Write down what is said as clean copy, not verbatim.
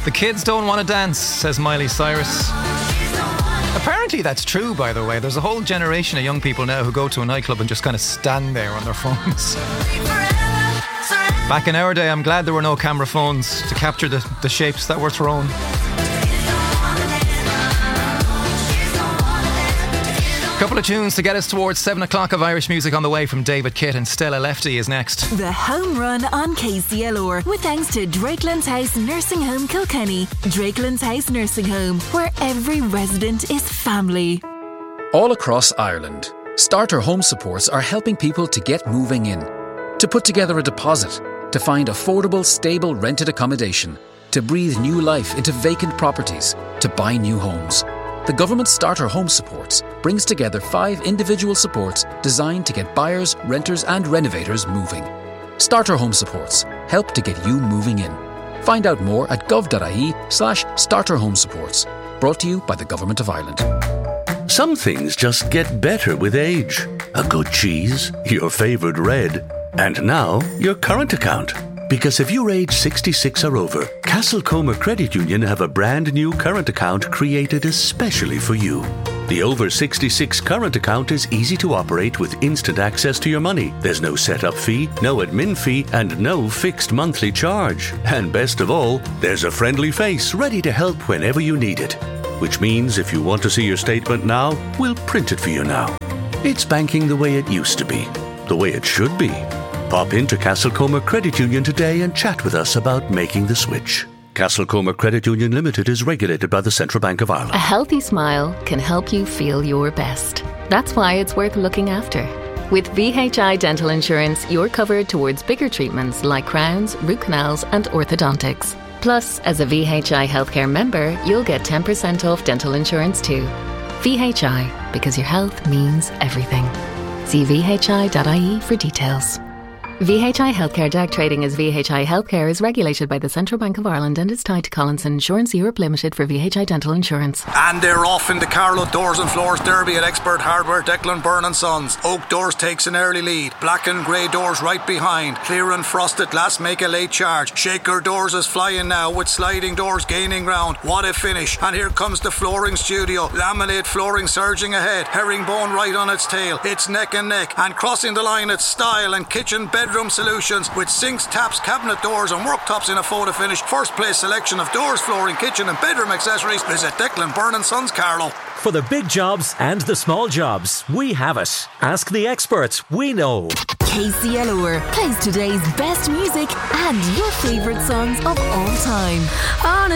The kids don't want to dance, says Miley Cyrus. Apparently that's true, by the way. There's a whole generation of young people now who go to a nightclub and just kind of stand there on their phones. Back in our day, I'm glad there were no camera phones to capture the shapes that were thrown. Couple of tunes to get us towards 7 o'clock of Irish music on the way from David Kitt, and Stella Lefty is next. The Home Run on KCLR, with thanks to Drakelands House Nursing Home Kilkenny. Drakelands House Nursing Home, where every resident is family. All across Ireland, Starter Home Supports are helping people to get moving in, to put together a deposit, to find affordable, stable rented accommodation, to breathe new life into vacant properties, to buy new homes. The government Starter Home Supports brings together 5 individual supports designed to get buyers, renters and renovators moving. Starter Home Supports help to get you moving in. Find out more at gov.ie/starterhomesupports. Brought to you by the Government of Ireland. Some things just get better with age. A good cheese, your favourite red, and now your current account. Because if you're age 66 or over, Castlecomer Credit Union have a brand new current account created especially for you. The over 66 current account is easy to operate with instant access to your money. There's no setup fee, no admin fee, and no fixed monthly charge. And best of all, there's a friendly face ready to help whenever you need it. Which means if you want to see your statement now, we'll print it for you now. It's banking the way it used to be, the way it should be. Pop into Castlecomer Credit Union today and chat with us about making the switch. Castlecomer Credit Union Limited is regulated by the Central Bank of Ireland. A healthy smile can help you feel your best. That's why it's worth looking after. With VHI Dental Insurance, you're covered towards bigger treatments like crowns, root canals and orthodontics. Plus, as a VHI Healthcare member, you'll get 10% off dental insurance too. VHI, because your health means everything. See vhi.ie for details. VHI Healthcare DAG trading as VHI Healthcare is regulated by the Central Bank of Ireland and is tied to Collinson Insurance Europe Limited for VHI Dental Insurance. And they're off in the Carlow Doors and Floors Derby at Expert Hardware, Declan Byrne & Sons. Oak Doors takes an early lead. Black and grey doors right behind. Clear and frosted glass make a late charge. Shaker Doors is flying now with sliding doors gaining ground. What a finish. And here comes the flooring studio. Laminate flooring surging ahead. Herringbone right on its tail. It's neck and neck. And crossing the line, it's Style and Kitchen Bedroom Solutions with sinks, taps, cabinet doors and worktops in a photo finish. First place selection of doors, flooring, kitchen and bedroom accessories is at Declan Byrne & Sons, Carlow. For the big jobs and the small jobs, we have it. Ask the experts, we know. KCLR plays today's best music and your favourite songs of all time. On a